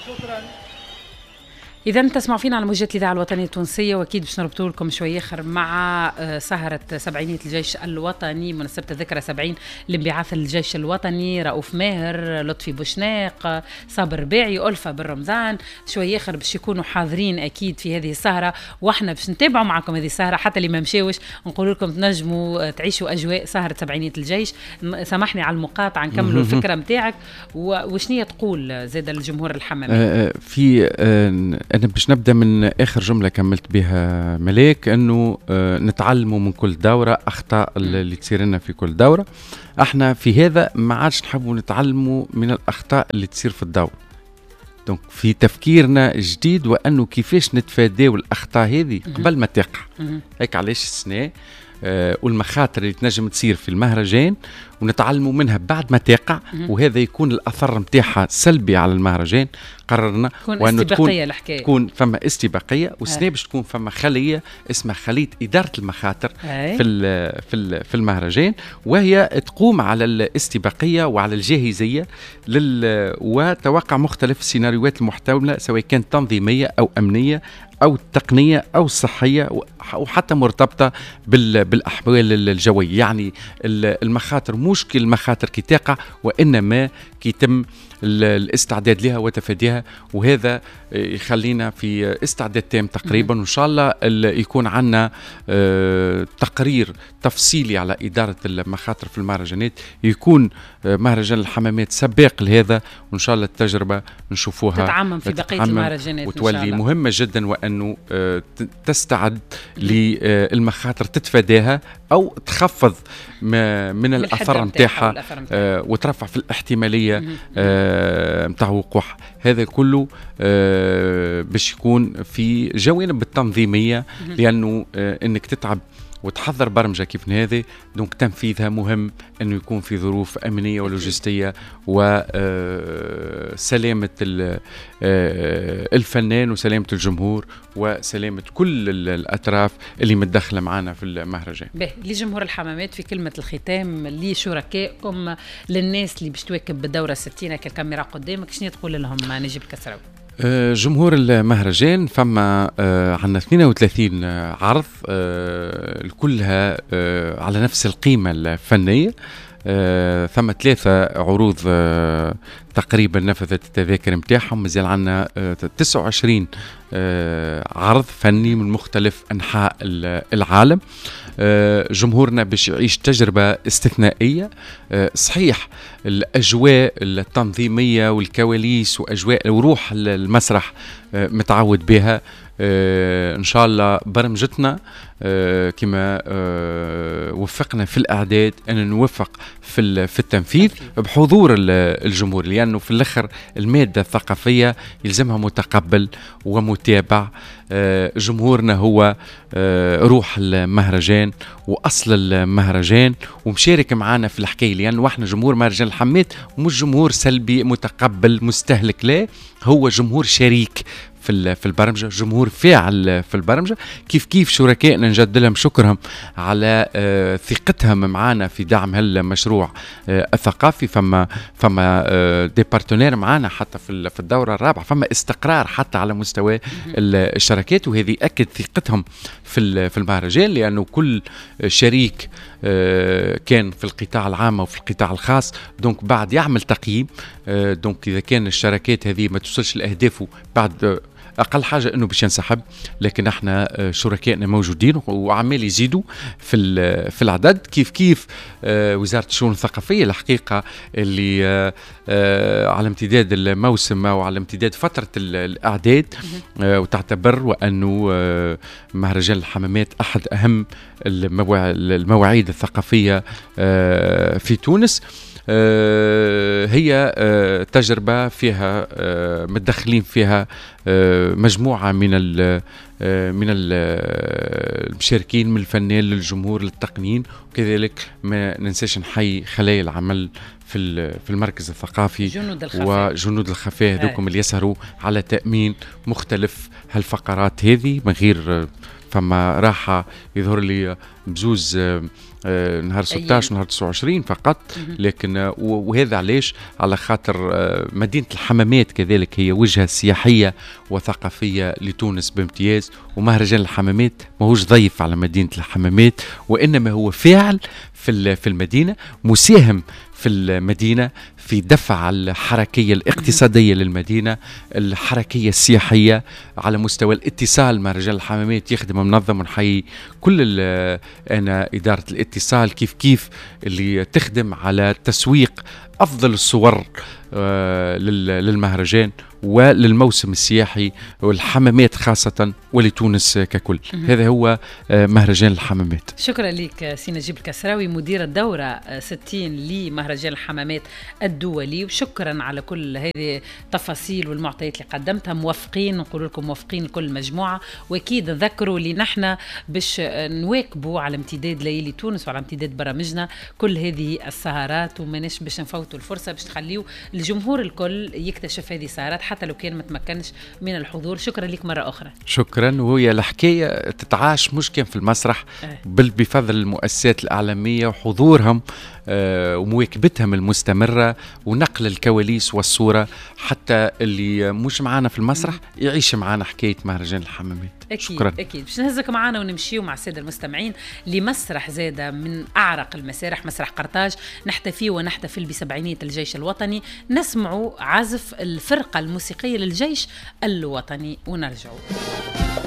إذا تسمعوا فينا على موجات الإذاعة الوطنية التونسية، وأكيد باش نربطوا لكم شوية آخر مع سهرة سبعينية الجيش الوطني مناسبة ذكرى 70 لانبعاث الجيش الوطني. رؤوف ماهر، لطفي بوشناق، صابر رباعي، ألفة بن رمضان، شوية آخر باش يكونوا حاضرين أكيد في هذه السهرة، وإحنا باش نتابعوا معكم هذه السهرة حتى اللي ما مشاوش نقول لكم تنجموا تعيشوا أجواء سهرة سبعينية الجيش. سامحني على المقاطعة، نكملوا الفكرة متاعك وشنية تقول زاد الجمهور الحمامي. أنا باش نبدأ من آخر جملة كملت بها ملاك، أنه نتعلموا من كل دورة أخطاء اللي تصير لنا في كل دورة. احنا في هذا ما عادش نحبوا نتعلموا من الأخطاء اللي تصير في الدورة، دونك في تفكيرنا جديد وأنه كيفاش نتفاداو الأخطاء هذه قبل ما تقع. هيك علاش السنة والمخاطر اللي تنجم تصير في المهرجان ونتعلموا منها بعد ما تقع، وهذا يكون الأثر متاعها سلبي على المهرجان. قررنا وأنه تكون فما استباقية، والسنة باش تكون فما خلية اسمها خلية إدارة المخاطر في المهرجان، وهي تقوم على الاستباقية وعلى الجاهزية وتوقع مختلف السيناريوهات المحتملة، سواء كانت تنظيمية أو أمنية أو التقنية أو الصحية أو حتى مرتبطة بالأحوال الجوية. يعني المخاطر مش كل المخاطر كي تقع، وإنما كي يتم الاستعداد لها وتفاديها، وهذا يخلينا في استعداد تام تقريبا. وإن شاء الله يكون عنا تقرير تفصيلي على إدارة المخاطر في المهرجانات، يكون مهرجان الحمامات سباق لهذا، وإن شاء الله التجربة نشوفوها تتعمم في بقية المهرجانات وتولي مهمة جدا، وأنه تستعد للمخاطر تتفاداها أو تخفض من الأثر متاعها وترفع في الاحتمالية متاع وقوعها. هذا كله باش يكون في جوانب التنظيمية، لأنه إنك تتعب وتحضر برمجة كيف هذه، دونك تنفيذها مهم أنه يكون في ظروف أمنية ولوجستية وسلامة الفنان وسلامة الجمهور وسلامة كل الأطراف اللي متدخلة معنا في المهرجان. لجمهور الحمامات في كلمة الختام لشركائكم، للناس اللي باش تواكب بالدورة 60 كالكاميرا قدامك، شنو تقول لهم نجيب الكسراوي؟ جمهور المهرجان فما عندنا 32 عرض كلها على نفس القيمة الفنية. ثم 3 عروض تقريبا نفذت التذاكر متاعهم، مازال عندنا 29 عرض فني من مختلف أنحاء العالم. جمهورنا باش يعيش تجربة استثنائية. صحيح الأجواء التنظيمية والكواليس وأجواء وروح المسرح متعود بها. إن شاء الله برمجتنا كما وفقنا في الأعداد أن نوفق في التنفيذ بحضور الجمهور، لأنه في الآخر المادة الثقافية يلزمها متقبل ومتابع. جمهورنا هو روح المهرجان وأصل المهرجان ومشارك معنا في الحكاية، لأنه احنا جمهور مهرجان الحمامات مش جمهور سلبي متقبل مستهلك، لا، هو جمهور شريك في البرمجة، جمهور فاعل في البرمجة. كيف شركائنا نجد لهم شكرهم على ثقتهم معنا في دعم هالمشروع الثقافي. فما دي بارتنير معنا حتى في الدورة الرابعة، فما استقرار حتى على مستوى الشركات، وهذه أكد ثقتهم في المهرجان، لأنه كل شريك كان في القطاع العام وفي القطاع الخاص، دونك بعد يعمل تقييم. دونك إذا كان الشركات هذه ما توصلش لأهدافه بعد أقل حاجة أنه باش ينسحب، لكن احنا شركائنا موجودين وعمال يزيدوا في العدد. كيف وزارة الشؤون الثقافية الحقيقة اللي على امتداد الموسم أو على امتداد فترة الأعداد وتعتبر وأنه مهرجان الحمامات أحد أهم المواعيد الثقافية في تونس. هي تجربة فيها متدخلين فيها مجموعة من المشاركين، من الفنان للجمهور للتقنيين، وكذلك ما ننساش نحيي خلايا العمل في المركز الثقافي وجنود الخفاء هذوكم اللي يسهروا على تأمين مختلف هالفقرات هذه من غير فما راحة يظهر لي بزوز نهار 16 ونهار 29 فقط. لكن وهذا علاش؟ على خاطر مدينة الحمامات كذلك هي وجهة سياحية وثقافية لتونس بامتياز، ومهرجان الحمامات ماهوش ضيف على مدينة الحمامات، وإنما هو فاعل في المدينة، مساهم في المدينة في دفع الحركية الاقتصادية للمدينة، الحركية السياحية على مستوى الاتصال. مهرجان الحمامات يخدم منظم، ونحيي كل أنا إدارة الاتصال كيف اللي تخدم على تسويق أفضل الصور للمهرجان وللموسم السياحي والحمامات خاصة ولتونس ككل. هذا هو مهرجان الحمامات. شكرا لك سي نجيب الكسراوي، مدير الدورة 60 لمهرجان الحمامات الدولي، وشكرا على كل هذه التفاصيل والمعطيات اللي قدمتها. موفقين، نقول لكم موفقين لكل مجموعة، واكيد نذكروا اللي نحن باش نواكبوا على امتداد ليالي تونس وعلى امتداد برامجنا كل هذه السهرات، وماناش باش نفوتوا الفرصة باش نخليو الجمهور الكل يكتشف هذه السهرات حتى لو كان ما تمكنش من الحضور. شكرا لك مرة أخرى. شكرا. وهي الحكاية تتعاش مش كان في المسرح، بل بفضل المؤسسات الإعلامية وحضورهم ومواكبتهم المستمرة ونقل الكواليس والصورة، حتى اللي مش معانا في المسرح يعيش معانا حكاية مهرجان الحمامات. أكيد. شكرا. أكيد باش نهزك معانا ونمشيو مع السادة المستمعين لمسرح زادة من أعرق المسارح، مسرح قرطاج، نحتفي ونحتفل ب700 الجيش الوطني، نسمعوا عزف الفرقة الموسيقية للجيش الوطني ونرجعوا.